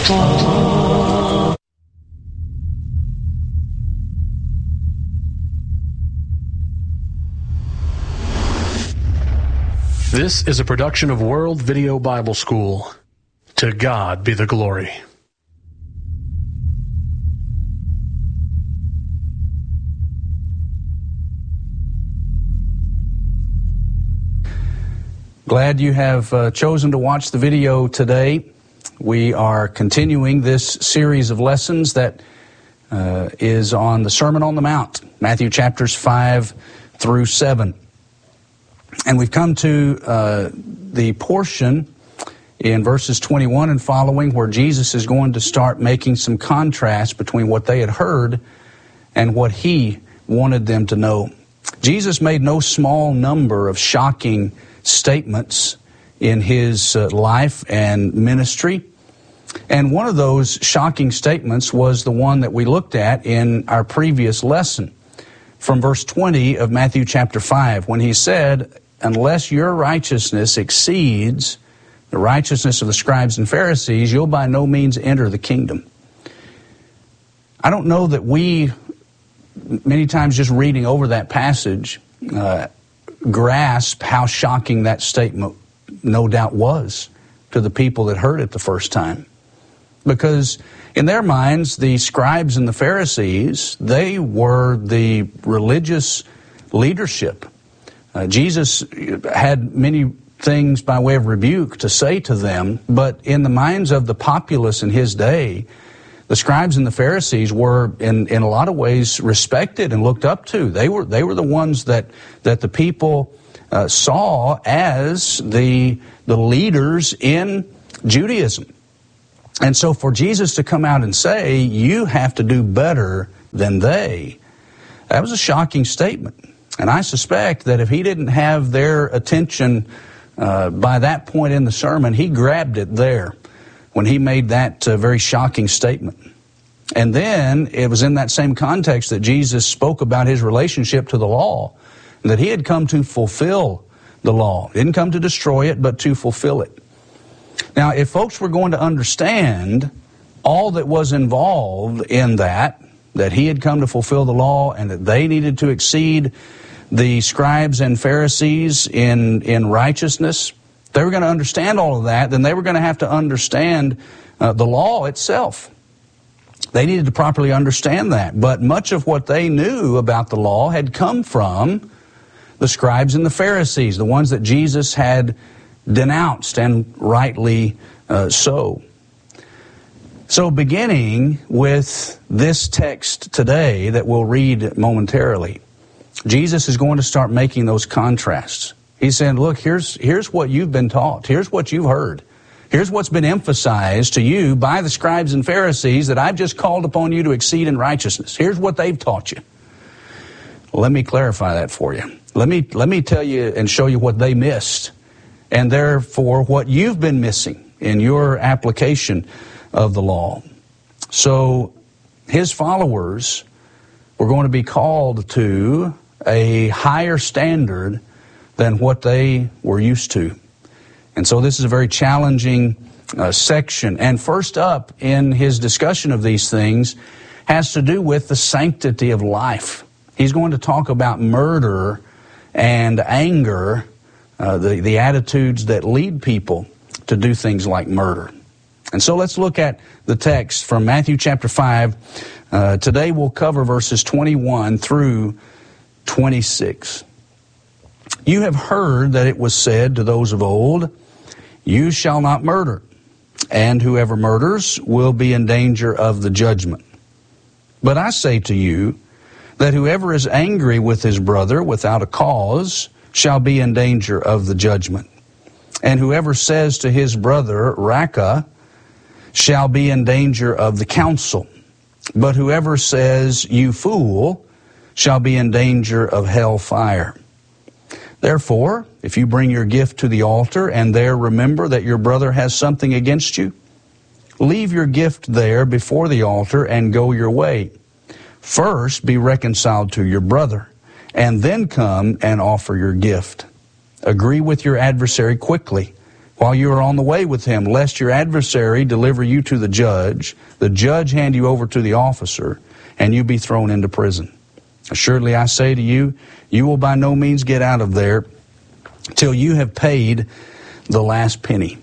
This is a production of World Video Bible School. To God be the glory. Glad you have chosen to watch the video today. We are continuing this series of lessons that is on the Sermon on the Mount, Matthew chapters 5 through 7. And we've come to the portion in verses 21 and following where Jesus is going to start making some contrast between what they had heard and what he wanted them to know. Jesus made no small number of shocking statements in his life and ministry. And one of those shocking statements was the one that we looked at in our previous lesson from verse 20 of Matthew chapter 5, when he said, unless your righteousness exceeds the righteousness of the scribes and Pharisees, you'll by no means enter the kingdom. I don't know that we, many times just reading over that passage, grasp how shocking that statement no doubt was to the people that heard it the first time. Because in their minds, the scribes and the Pharisees, they were the religious leadership. Jesus had many things by way of rebuke to say to them, but in the minds of the populace in his day, the scribes and the Pharisees were in a lot of ways respected and looked up to. They were the ones that the people saw as the leaders in Judaism. And so for Jesus to come out and say, you have to do better than they, that was a shocking statement. And I suspect that if he didn't have their attention by that point in the sermon, he grabbed it there when he made that very shocking statement. And then it was in that same context that Jesus spoke about his relationship to the law, and that he had come to fulfill the law. He didn't come to destroy it, but to fulfill it. Now, if folks were going to understand all that was involved in that he had come to fulfill the law and that they needed to exceed the scribes and Pharisees in righteousness, they were going to understand all of that, then they were going to have to understand the law itself. They needed to properly understand that. But much of what they knew about the law had come from the scribes and the Pharisees, the ones that Jesus had denounced, and rightly so. So beginning with this text today that we'll read momentarily, Jesus is going to start making those contrasts. He's saying, look, here's what you've been taught. Here's what you've heard. Here's what's been emphasized to you by the scribes and Pharisees that I've just called upon you to exceed in righteousness. Here's what they've taught you. Let me clarify that for you. Let me tell you and show you what they missed, and therefore what you've been missing in your application of the law. So his followers were going to be called to a higher standard than what they were used to. And so this is a very challenging section. And first up in his discussion of these things has to do with the sanctity of life. He's going to talk about murder and anger, the attitudes that lead people to do things like murder. And so let's look at the text from Matthew chapter 5. Today we'll cover verses 21 through 26. You have heard that it was said to those of old, you shall not murder, and whoever murders will be in danger of the judgment. But I say to you that whoever is angry with his brother without a cause shall be in danger of the judgment. And whoever says to his brother, Raca, shall be in danger of the council. But whoever says, you fool, shall be in danger of hell fire. Therefore, if you bring your gift to the altar and there remember that your brother has something against you, leave your gift there before the altar and go your way. First be reconciled to your brother, and then come and offer your gift. Agree with your adversary quickly, while you are on the way with him, lest your adversary deliver you to the judge hand you over to the officer, and you be thrown into prison. Assuredly, I say to you, you will by no means get out of there till you have paid the last penny.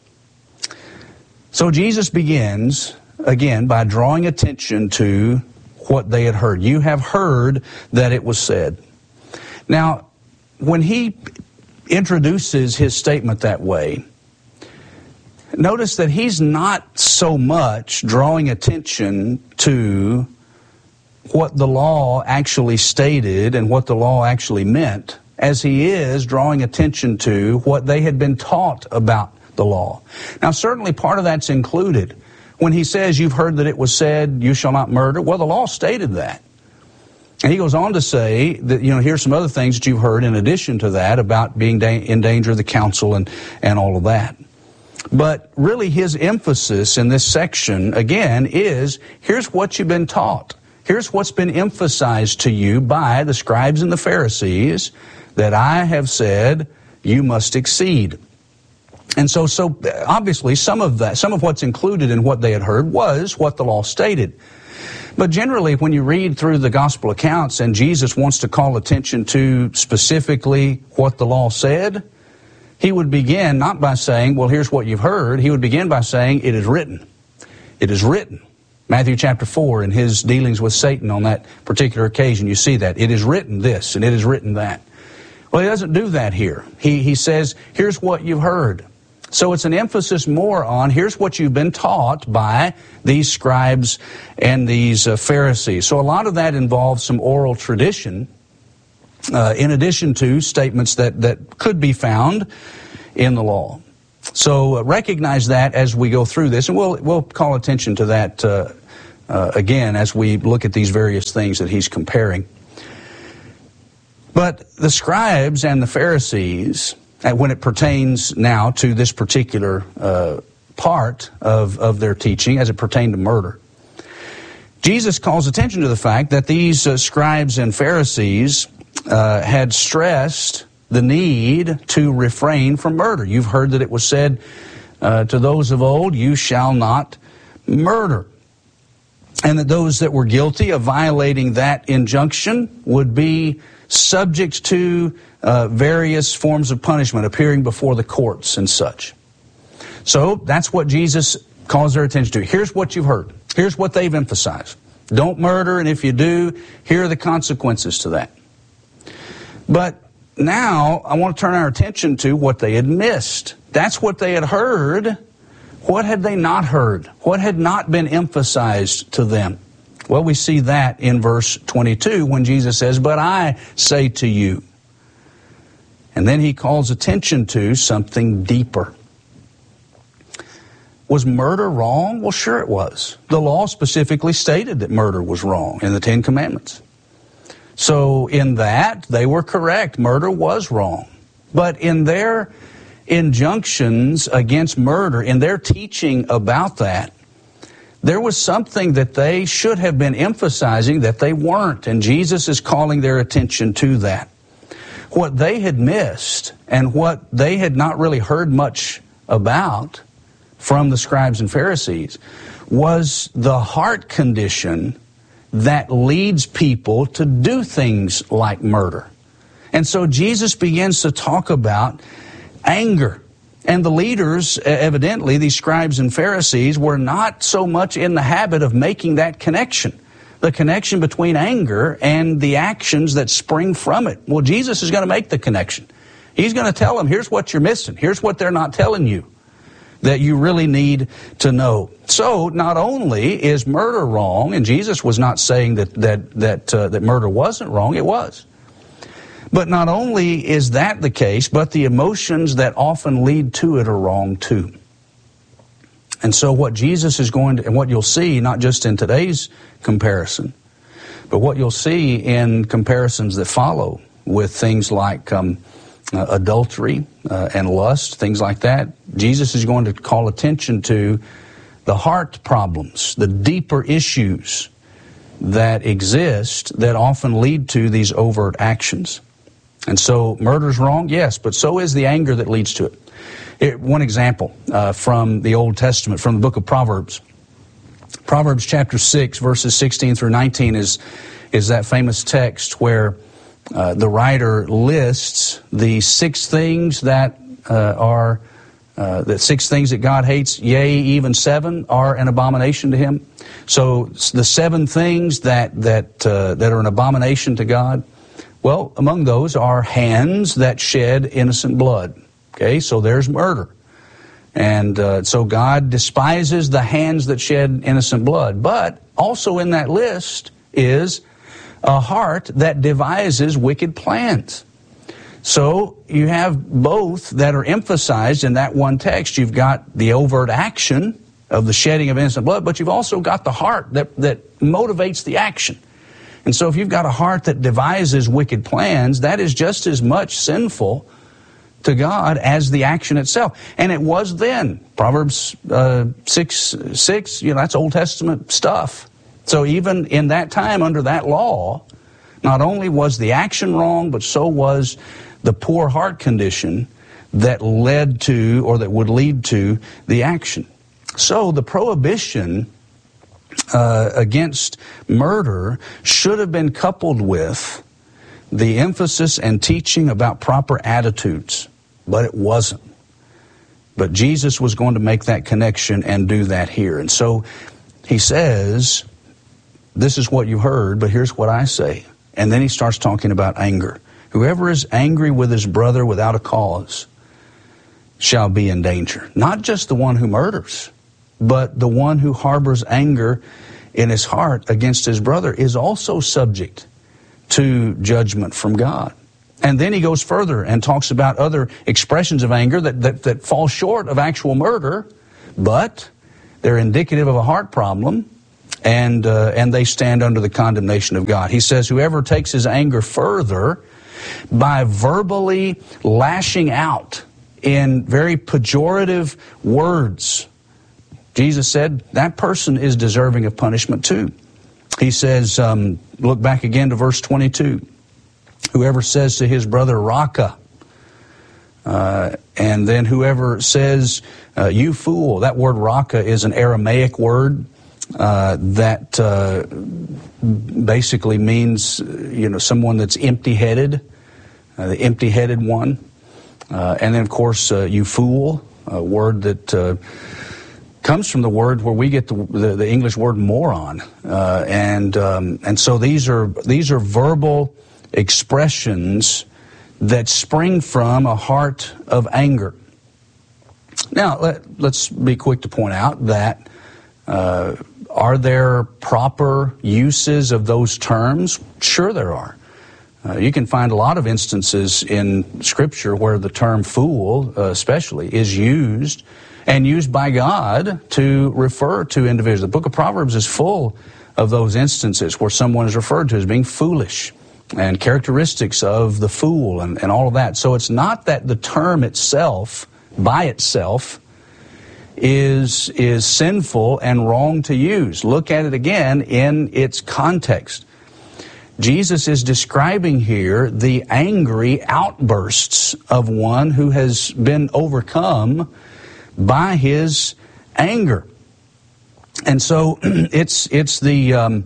So Jesus begins, again, by drawing attention to what they had heard. You have heard that it was said. Now, when he introduces his statement that way, notice that he's not so much drawing attention to what the law actually stated and what the law actually meant, as he is drawing attention to what they had been taught about the law. Now, certainly part of that's included. When he says, you've heard that it was said, you shall not murder, well, the law stated that. And he goes on to say that, here's some other things that you've heard in addition to that about being in danger of the council and all of that. But really his emphasis in this section, again, is here's what you've been taught. Here's what's been emphasized to you by the scribes and the Pharisees, that I have said you must exceed. And so obviously some of what's included in what they had heard was what the law stated. But generally, when you read through the gospel accounts and Jesus wants to call attention to specifically what the law said, he would begin not by saying, well, here's what you've heard. He would begin by saying, it is written. It is written. Matthew chapter 4, in his dealings with Satan on that particular occasion, you see that. It is written this, and it is written that. Well, he doesn't do that here. He says, here's what you've heard. So it's an emphasis more on, here's what you've been taught by these scribes and these Pharisees. So a lot of that involves some oral tradition, in addition to statements that could be found in the law. So recognize that as we go through this, and we'll call attention to that again as we look at these various things that he's comparing. But the scribes and the Pharisees, when it pertains now to this particular part of their teaching as it pertained to murder, Jesus calls attention to the fact that these scribes and Pharisees had stressed the need to refrain from murder. You've heard that it was said to those of old, you shall not murder. And that those that were guilty of violating that injunction would be subject to various forms of punishment appearing before the courts and such. So that's what Jesus calls their attention to. Here's what you've heard. Here's what they've emphasized. Don't murder, and if you do, here are the consequences to that. But now I want to turn our attention to what they had missed. That's what they had heard. What had they not heard? What had not been emphasized to them? Well, we see that in verse 22 when Jesus says, but I say to you. And then he calls attention to something deeper. Was murder wrong? Well, sure it was. The law specifically stated that murder was wrong in the Ten Commandments. So in that, they were correct. Murder was wrong. But in their injunctions against murder, in their teaching about that, there was something that they should have been emphasizing that they weren't. And Jesus is calling their attention to that. What they had missed and what they had not really heard much about from the scribes and Pharisees was the heart condition that leads people to do things like murder. And so Jesus begins to talk about anger. And the leaders, evidently, these scribes and Pharisees, were not so much in the habit of making that connection. The connection between anger and the actions that spring from it. Well, Jesus is going to make the connection. He's going to tell them, here's what you're missing. Here's what they're not telling you that you really need to know. So not only is murder wrong, and Jesus was not saying that murder wasn't wrong, it was. But not only is that the case, but the emotions that often lead to it are wrong too. And so what Jesus is going to, and what you'll see, not just in today's comparison, but what you'll see in comparisons that follow with things like adultery and lust, things like that, Jesus is going to call attention to the heart problems, the deeper issues that exist that often lead to these overt actions. And so murder's wrong, yes, but so is the anger that leads to it. One example from the Old Testament, from the book of Proverbs. Proverbs chapter 6, verses 16 through 19 is that famous text where the writer lists the 6 things that the 6 things that God hates, yea, even 7 are an abomination to Him. So the 7 things that are an abomination to God, well, among those are hands that shed innocent blood. Okay, so there's murder. And so God despises the hands that shed innocent blood. But also in that list is a heart that devises wicked plans. So you have both that are emphasized in that one text. You've got the overt action of the shedding of innocent blood, but you've also got the heart that motivates the action. And so if you've got a heart that devises wicked plans, that is just as much sinful to God as the action itself. And it was then. Proverbs 6, that's Old Testament stuff. So even in that time, under that law, not only was the action wrong, but so was the poor heart condition that led to, or that would lead to, the action. So the prohibition against murder should have been coupled with the emphasis and teaching about proper attitudes, but it wasn't. But Jesus was going to make that connection and do that here. And so He says, this is what you heard, but here's what I say. And then He starts talking about anger. Whoever is angry with his brother without a cause shall be in danger. Not just the one who murders, but the one who harbors anger in his heart against his brother is also subject to judgment from God. And then He goes further and talks about other expressions of anger that fall short of actual murder, but they're indicative of a heart problem, and they stand under the condemnation of God. He says, whoever takes his anger further by verbally lashing out in very pejorative words, Jesus said that person is deserving of punishment too. He says, look back again to verse 22. Whoever says to his brother, Raka, and then whoever says, you fool. That word Raka is an Aramaic word that basically means, someone that's empty-headed, the empty-headed one. And then, of course, you fool, a word that comes from the word where we get the English word moron. And so these are verbal expressions that spring from a heart of anger. Now, let's be quick to point out that are there proper uses of those terms? Sure there are. You can find a lot of instances in Scripture where the term fool, especially, is used, and used by God to refer to individuals. The book of Proverbs is full of those instances where someone is referred to as being foolish, and characteristics of the fool and all of that. So it's not that the term itself, by itself, is sinful and wrong to use. Look at it again in its context. Jesus is describing here the angry outbursts of one who has been overcome by his anger. And so it's the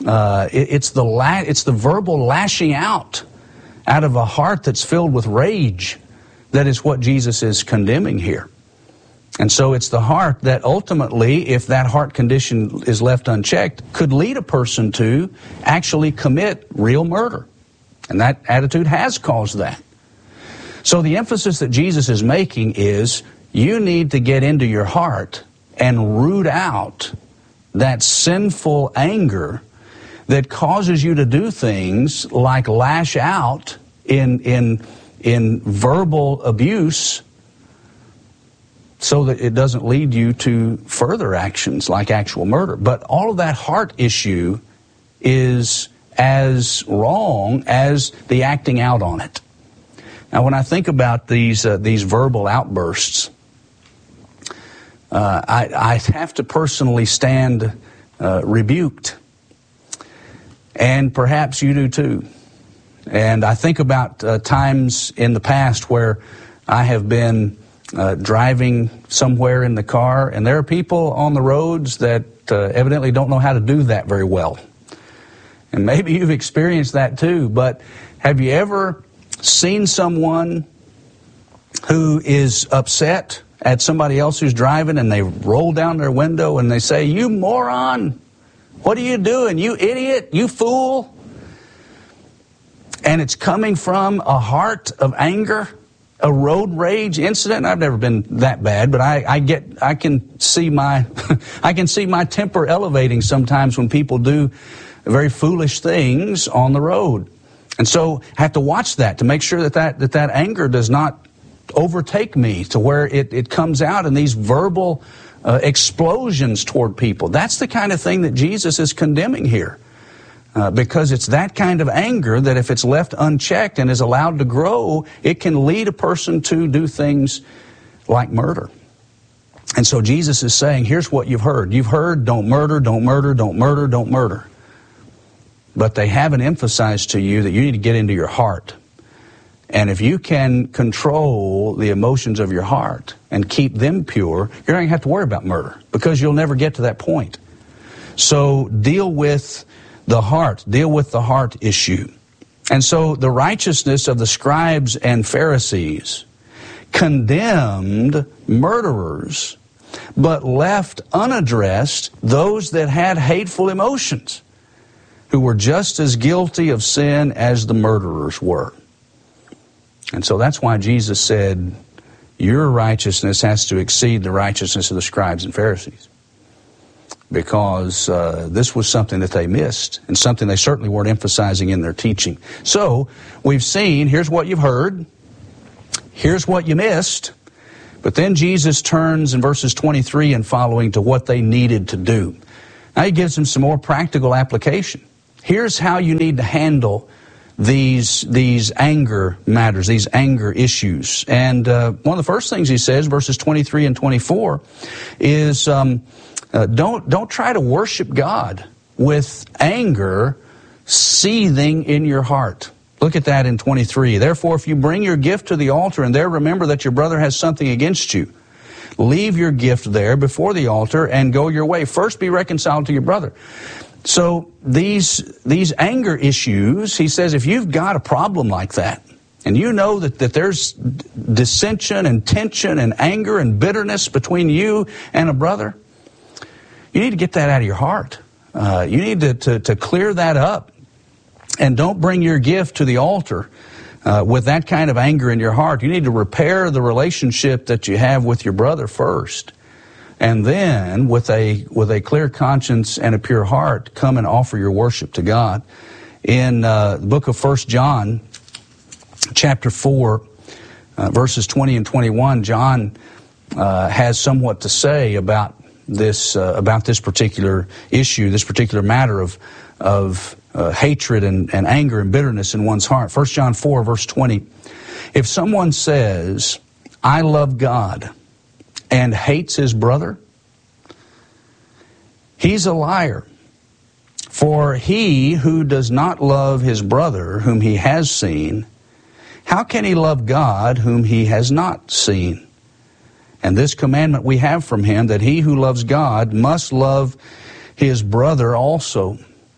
verbal lashing out of a heart that's filled with rage that is what Jesus is condemning here. And so it's the heart that ultimately, if that heart condition is left unchecked, could lead a person to actually commit real murder. And that attitude has caused that. So the emphasis that Jesus is making is you need to get into your heart and root out that sinful anger that causes you to do things like lash out in verbal abuse, so that it doesn't lead you to further actions like actual murder. But all of that heart issue is as wrong as the acting out on it. Now, when I think about these verbal outbursts, I have to personally stand rebuked. And perhaps you do too. And I think about times in the past where I have been driving somewhere in the car, and there are people on the roads that evidently don't know how to do that very well. And maybe you've experienced that too, but have you ever seen someone who is upset at somebody else who's driving, and they roll down their window and they say, "You moron, what are you doing? You idiot, you fool"? And it's coming from a heart of anger, a road rage incident. I've never been that bad, but I can see my I can see my temper elevating sometimes when people do very foolish things on the road. And so I have to watch that to make sure that anger does not overtake me to where it comes out in these verbal explosions toward people. That's the kind of thing that Jesus is condemning here. Because it's that kind of anger that if it's left unchecked and is allowed to grow, it can lead a person to do things like murder. And so Jesus is saying, here's what you've heard. You've heard, don't murder, don't murder, don't murder, don't murder. But they haven't emphasized to you that you need to get into your heart. And if you can control the emotions of your heart and keep them pure, you're not going to have to worry about murder because you'll never get to that point. So deal with the heart. Deal with the heart issue. And so the righteousness of the scribes and Pharisees condemned murderers, but left unaddressed those that had hateful emotions, who were just as guilty of sin as the murderers were. And so that's why Jesus said, your righteousness has to exceed the righteousness of the scribes and Pharisees. Because this was something that they missed, and something they certainly weren't emphasizing in their teaching. So we've seen, here's what you've heard, here's what you missed, but then Jesus turns in verses 23 and following to what they needed to do. Now he gives them some more practical application. Here's how you need to handle these anger matters, these anger issues. And one of the first things he says, verses 23 and 24, is don't try to worship God with anger seething in your heart. Look at that in 23. Therefore, if you bring your gift to the altar and there remember that your brother has something against you, leave your gift there before the altar and go your way. First be reconciled to your brother. So these anger issues, he says, if you've got a problem like that, and you know that there's dissension and tension and anger and bitterness between you and a brother, you need to get that out of your heart. You need to clear that up. And don't bring your gift to the altar with that kind of anger in your heart. You need to repair the relationship that you have with your brother first. And then, with a clear conscience and a pure heart, come and offer your worship to God. In the book of 1 John, chapter 4, verses 20 and 21, John has somewhat to say about this particular issue, this particular matter of hatred and anger and bitterness in one's heart. 1 John 4, verse 20, if someone says, I love God, and hates his brother, he's a liar. For he who does not love his brother whom he has seen, how can he love God whom he has not seen? And this commandment we have from him, that he who loves God must love his brother also.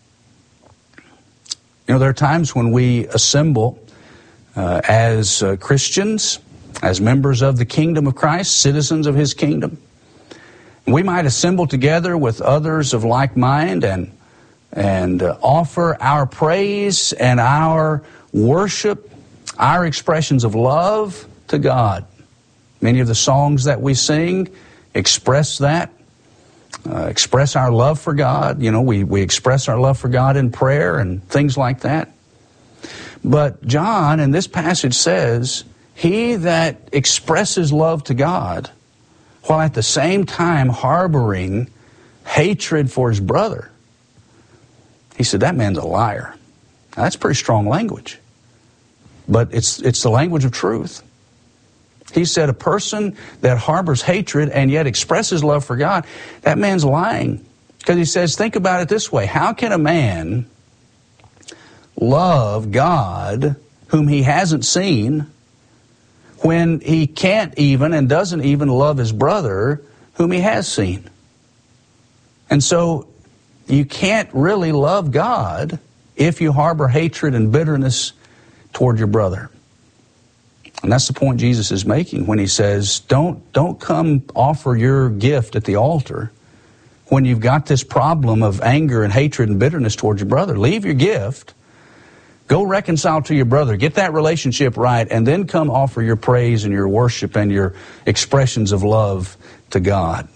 You know, there are times when we assemble as Christians, as members of the kingdom of Christ, citizens of his kingdom. We might assemble together with others of like mind and offer our praise and our worship, our expressions of love to God. Many of the songs that we sing express that, express our love for God. You know, we express our love for God in prayer and things like that. But John in this passage says, he that expresses love to God while at the same time harboring hatred for his brother, he said, that man's a liar. Now, that's pretty strong language. But it's the language of truth. He said a person that harbors hatred and yet expresses love for God, that man's lying. Because he says, think about it this way. How can a man love God whom he hasn't seen when he can't even and doesn't even love his brother whom he has seen. And so you can't really love God if you harbor hatred and bitterness toward your brother. And that's the point Jesus is making when he says, don't come offer your gift at the altar when you've got this problem of anger and hatred and bitterness toward your brother. Leave your gift. Go reconcile to your brother. Get that relationship right, and then come offer your praise and your worship and your expressions of love to God.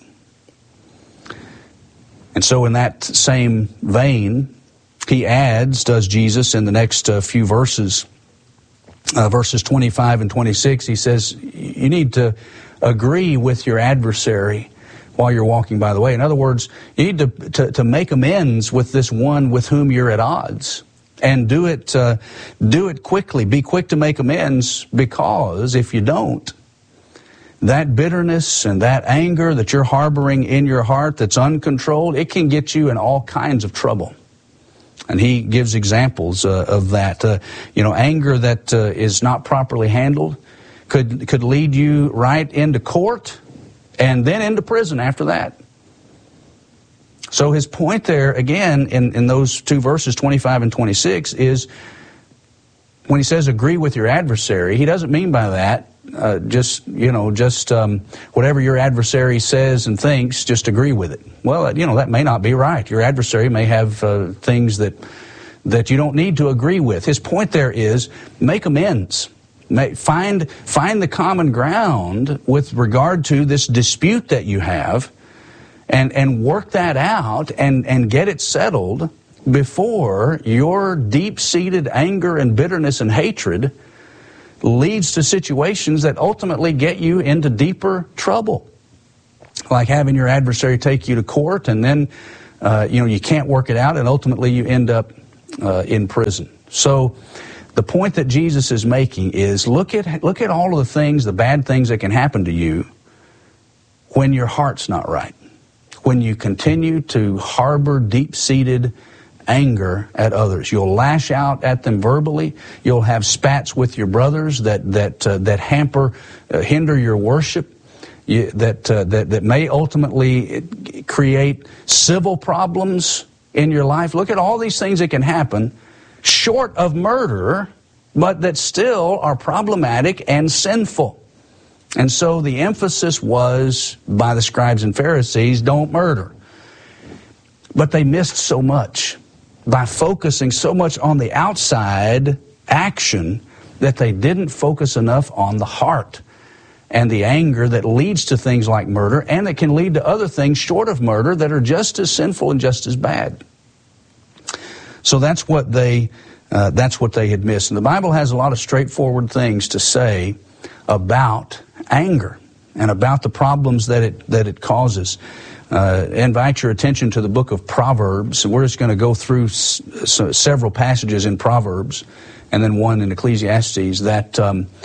And so in that same vein, he adds, does Jesus, in the next few verses, verses 25 and 26, he says, you need to agree with your adversary while you're walking by the way. In other words, you need to make amends with this one with whom you're at odds. And do it quickly. Be quick to make amends, because if you don't, that bitterness and that anger that you're harboring in your heart that's uncontrolled, it can get you in all kinds of trouble. And he gives examples of that. Anger that is not properly handled could lead you right into court and then into prison after that. So his point there, again, in those two verses, 25 and 26, is when he says agree with your adversary, he doesn't mean by that just whatever your adversary says and thinks, just agree with it. Well, that may not be right. Your adversary may have things that you don't need to agree with. His point there is make amends. Find the common ground with regard to this dispute that you have, and work that out and get it settled before your deep-seated anger and bitterness and hatred leads to situations that ultimately get you into deeper trouble. Like having your adversary take you to court, and then you can't work it out, and ultimately you end up in prison. So the point that Jesus is making is look at all of the things, the bad things that can happen to you when your heart's not right. When you continue to harbor deep-seated anger at others. You'll lash out at them verbally. You'll have spats with your brothers that hinder your worship. That may ultimately create civil problems in your life. Look at all these things that can happen short of murder, but that still are problematic and sinful. And so the emphasis was by the scribes and Pharisees, don't murder. But they missed so much by focusing so much on the outside action that they didn't focus enough on the heart and the anger that leads to things like murder, and that can lead to other things short of murder that are just as sinful and just as bad. So that's what they had missed. And the Bible has a lot of straightforward things to say about anger and about the problems that it causes. Invite your attention to the book of Proverbs. We're just going to go through several passages in Proverbs and then one in Ecclesiastes that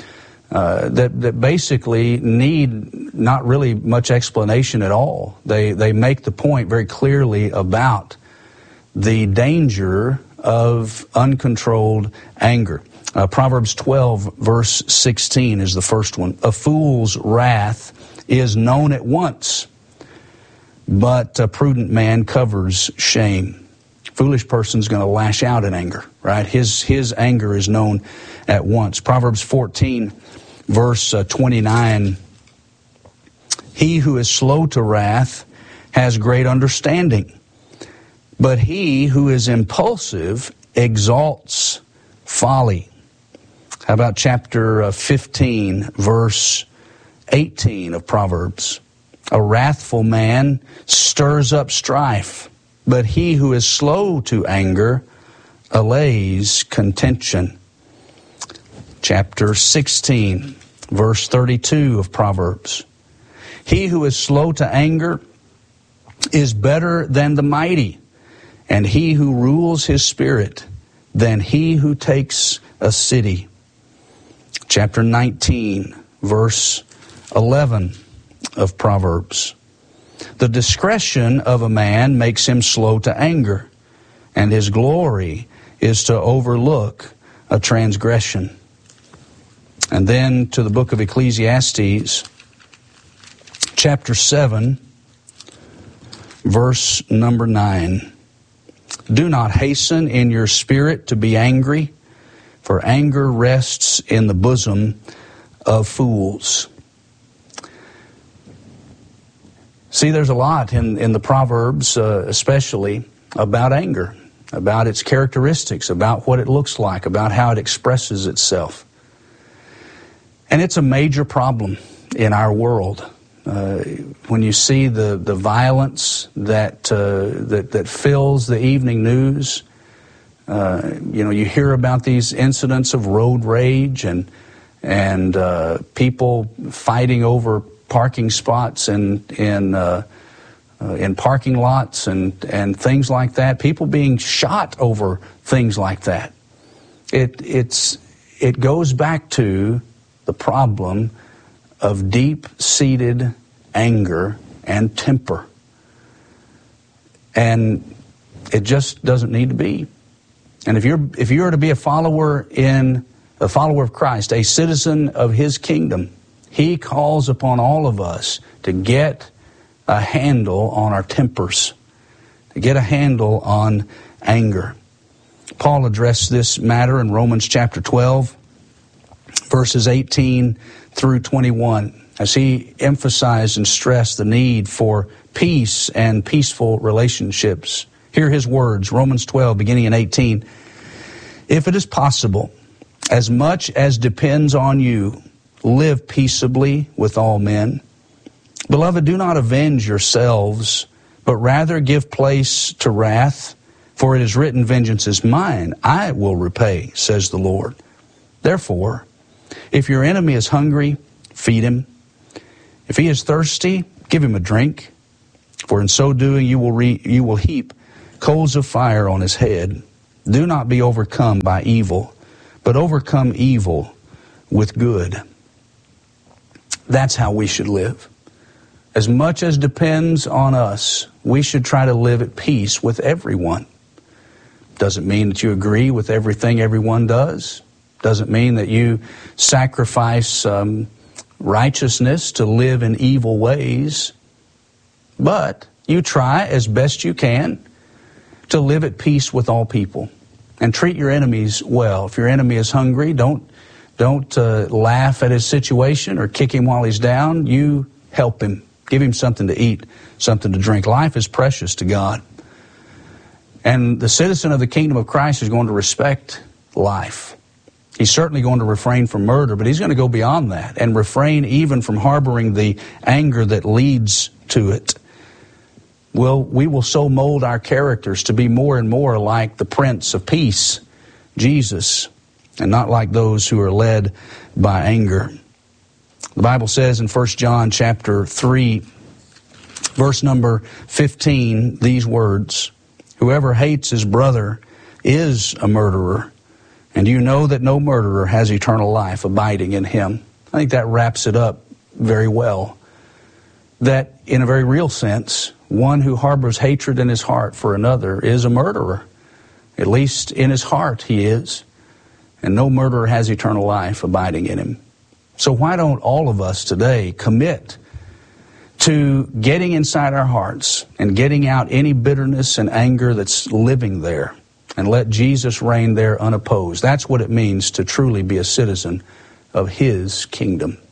basically need not really much explanation at all. They make the point very clearly about the danger of uncontrolled anger. Proverbs 12, verse 16 is the first one. A fool's wrath is known at once, but a prudent man covers shame. Foolish person's going to lash out in anger, right? His anger is known at once. Proverbs 14, verse 29. He who is slow to wrath has great understanding, but he who is impulsive exalts folly. How about chapter 15, verse 18 of Proverbs? A wrathful man stirs up strife, but he who is slow to anger allays contention. Chapter 16, verse 32 of Proverbs. He who is slow to anger is better than the mighty, and he who rules his spirit than he who takes a city. Chapter 19, verse 11 of Proverbs. The discretion of a man makes him slow to anger, and his glory is to overlook a transgression. And then to the book of Ecclesiastes, chapter 7, verse number 9. Do not hasten in your spirit to be angry, for anger rests in the bosom of fools. See, there's a lot in the Proverbs, especially about anger, about its characteristics, about what it looks like, about how it expresses itself. And it's a major problem in our world. When you see the violence that fills the evening news, you hear about these incidents of road rage and people fighting over parking spots in parking lots and things like that. People being shot over things like that. It goes back to the problem of deep-seated anger and temper. And it just doesn't need to be. And if you're to be a follower of Christ, a citizen of His kingdom, He calls upon all of us to get a handle on our tempers, to get a handle on anger. Paul addressed this matter in Romans chapter 12, verses 18 through 21, as he emphasized and stressed the need for peace and peaceful relationships. Hear his words, Romans 12, beginning in 18. If it is possible, as much as depends on you, live peaceably with all men. Beloved, do not avenge yourselves, but rather give place to wrath, for it is written, vengeance is mine, I will repay, says the Lord. Therefore, if your enemy is hungry, feed him. If he is thirsty, give him a drink. For in so doing you will heap coals of fire on his head. Do not be overcome by evil, but overcome evil with good. That's how we should live. As much as depends on us, we should try to live at peace with everyone. Doesn't mean that you agree with everything everyone does. Doesn't mean that you sacrifice righteousness to live in evil ways. But you try as best you can to live at peace with all people and treat your enemies well. If your enemy is hungry, don't laugh at his situation or kick him while he's down. You help him. Give him something to eat, something to drink. Life is precious to God. And the citizen of the kingdom of Christ is going to respect life. He's certainly going to refrain from murder, but he's going to go beyond that and refrain even from harboring the anger that leads to it. We will so mold our characters to be more and more like the Prince of Peace, Jesus, and not like those who are led by anger. The Bible says in 1 John chapter 3, verse number 15, these words, whoever hates his brother is a murderer, and you know that no murderer has eternal life abiding in him. I think that wraps it up very well. That in a very real sense, one who harbors hatred in his heart for another is a murderer. At least in his heart he is. And no murderer has eternal life abiding in him. So why don't all of us today commit to getting inside our hearts and getting out any bitterness and anger that's living there, and let Jesus reign there unopposed? That's what it means to truly be a citizen of His kingdom.